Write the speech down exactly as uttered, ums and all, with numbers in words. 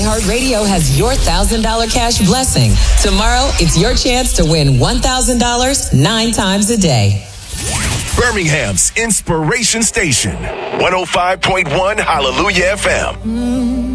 iHeartRadio has your one thousand dollars cash blessing. Tomorrow, it's your chance to win one thousand dollars nine times a day. Birmingham's Inspiration Station, one oh five point one Hallelujah F M.